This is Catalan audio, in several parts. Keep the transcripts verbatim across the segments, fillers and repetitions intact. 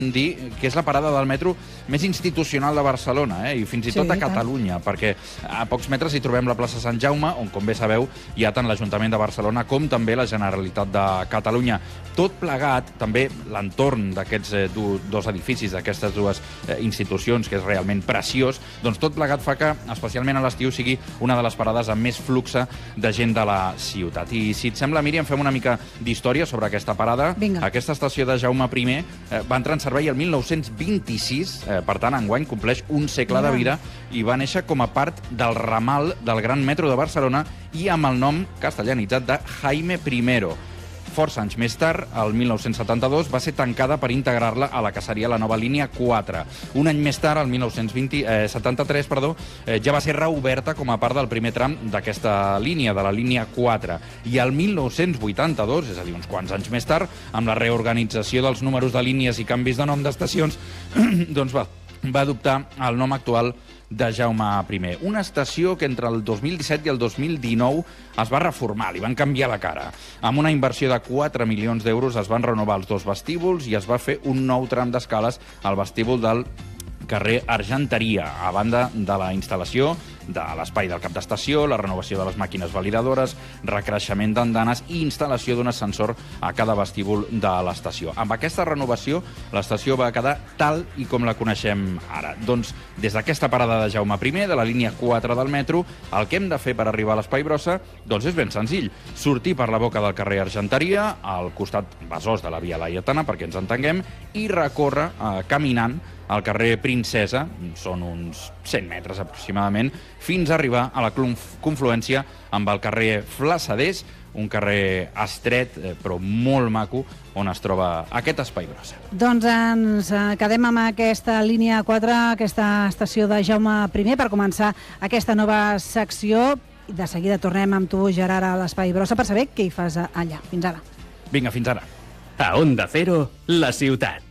dir que és la parada del metro més institucional de Barcelona, eh? I fins i tot Sí, a Catalunya, perquè a pocs metres hi trobem la plaça Sant Jaume, on, com bé sabeu, hi ha tant l'Ajuntament de Barcelona com també la Generalitat de Catalunya. Tot plegat, també l'entorn d'aquests eh, dos edificis, d'aquestes dues eh, institucions, que és realment preciós, doncs tot plegat fa que, especialment a l'estiu, sigui una de les parades amb més fluxe de gent de la ciutat. I si et sembla, Míriam, fem una mica d'història sobre aquesta parada. Vinga. Aquesta estació de Jaume I eh, va entrar en servei el mil nou-cents vint-i-sis, eh, per tant, enguany compleix un segle de vida, i va néixer com a part del ramal del Gran Metro de Barcelona i amb el nom castellanitzat de Jaime I. Força anys més tard, el mil nou-cents setanta-dos, va ser tancada per integrar-la a la que seria la nova línia quatre. Un any més tard, el mil nou-cents setanta-tres, perdó, eh, ja va ser reoberta com a part del primer tram d'aquesta línia, de la línia quatre. I el mil nou-cents vuitanta-dos, és a dir, uns quants anys més tard, amb la reorganització dels números de línies i canvis de nom d'estacions, doncs va, va adoptar el nom actual de Jaume I. Una estació que entre el dos mil disset i el dos mil dinou es va reformar, li van canviar la cara. Amb una inversió de quatre milions d'euros es van renovar els dos vestíbuls i es va fer un nou tram d'escales al vestíbul del carrer Argenteria, a banda de la instal·lació de l'espai del cap d'estació, la renovació de les màquines validadores, recreixement d'andanes i instal·lació d'un ascensor a cada vestíbul de l'estació. Amb aquesta renovació, l'estació va quedar tal i com la coneixem ara. Doncs, des d'aquesta parada de Jaume I, de la línia quatre del metro, el que hem de fer per arribar a l'Espai Brossa doncs és ben senzill. Sortir per la boca del carrer Argenteria, al costat Besòs de la Via Laietana, perquè ens entenguem, i recórrer eh, caminant al carrer Princesa, són uns cent metres aproximadament, fins a arribar a la confluència amb el carrer Flassaders, un carrer estret, eh, però molt maco, on es troba aquest Espai Brossa. Doncs ens quedem amb aquesta línia quatre, aquesta estació de Jaume I, per començar aquesta nova secció. De seguida tornem amb tu, Gerard, a l'Espai Brossa per saber què hi fas allà. Fins ara. Vinga, fins ara. A Onda Cero, la ciutat.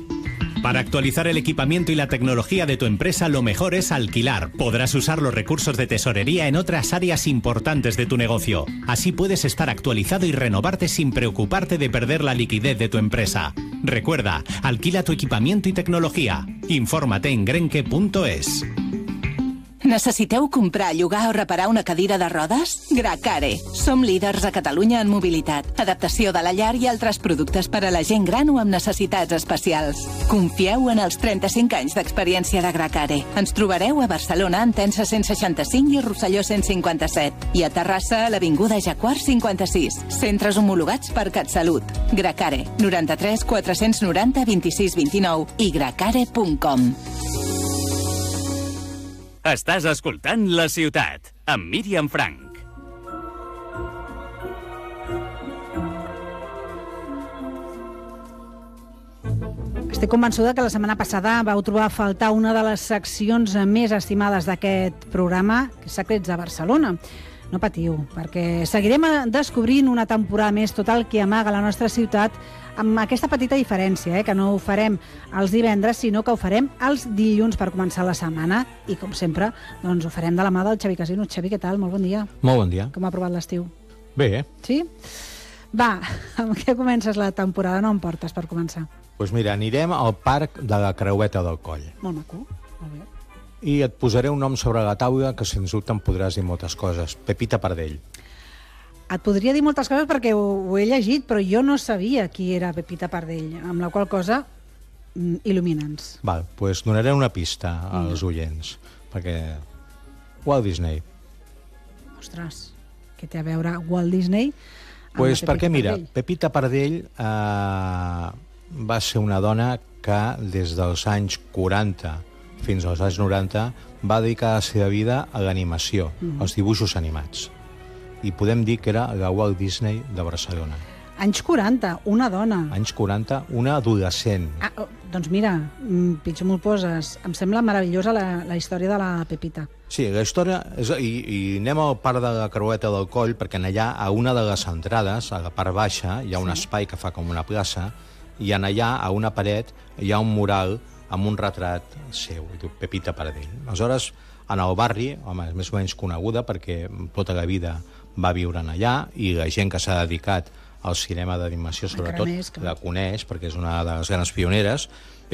Para actualizar el equipamiento y la tecnología de tu empresa, lo mejor es alquilar. Podrás usar los recursos de tesorería en otras áreas importantes de tu negocio. Así puedes estar actualizado y renovarte sin preocuparte de perder la liquidez de tu empresa. Recuerda, alquila tu equipamiento y tecnología. Infórmate en grenke punto es. Necessiteu comprar, llogar o reparar una cadira de rodes? Gracare. Som líders a Catalunya en mobilitat, adaptació de la llar i altres productes per a la gent gran o amb necessitats especials. Confieu en els trenta-cinc anys d'experiència de Gracare. Ens trobareu a Barcelona, en Tensa cent seixanta-cinc i Rosselló cent cinquanta-set. I a Terrassa, a l'Avinguda Jacquard cinquanta-sis. Centres homologats per CatSalut. Gracare. noranta-tres quatre-cents noranta vint-i-sis vint-i-nou i gracare punt com. Estàs escoltant La Ciutat, amb Míriam Frank. Estic convençuda que la setmana passada vau trobar a faltar una de les seccions més estimades d'aquest programa, que és Secrets de Barcelona. No patiu, perquè seguirem descobrint una temporada més tot el que amaga la nostra ciutat, amb aquesta petita diferència, eh, que no ho farem els divendres, sinó que ho farem els dilluns per començar la setmana. I, com sempre, doncs ho farem de la mà del Xavi Casino. Xavi, què tal? Molt bon dia. Molt bon dia. Com ha provat l'estiu? Bé, eh? Sí? Va, amb què comences la temporada? No em portes per començar. Doncs pues mira, anirem al parc de la Creueta del Coll. Molt maco, molt bé. I et posaré un nom sobre la taula que, sens dubte, em podràs dir moltes coses. Pepita Pardell. Et podria dir moltes coses perquè ho, ho he llegit, però jo no sabia qui era Pepita Pardell, amb la qual cosa il·lumina'ns. Val, doncs pues donaré una pista als mm. oients, perquè Walt Disney. Ostres, què té a veure Walt Disney amb pues Pepita perquè, mira, Pardell? Pepita Pardell eh, va ser una dona que des dels anys quaranta fins als anys noranta va dedicar la seva vida a l'animació, mm. als dibuixos animats. I podem dir que era la Walt Disney de Barcelona. Anys quaranta, una dona. Anys quaranta, una adolescent. Ah, oh, doncs mira, pitjor m'ho poses. Em sembla meravellosa la, la història de la Pepita. Sí, la història... És, i, I anem al parc de la Creueta del Coll, perquè allà, a una de les entrades, a la part baixa, hi ha un sí. espai que fa com una plaça, i en allà, a una paret, hi ha un mural amb un retrat seu, diu Pepita Pardell. Aleshores, en el barri, home, és més o menys coneguda perquè tota la vida va viure allà i la gent que s'ha dedicat al cinema d'animació, sobretot, la coneix perquè és una de les grans pioneres,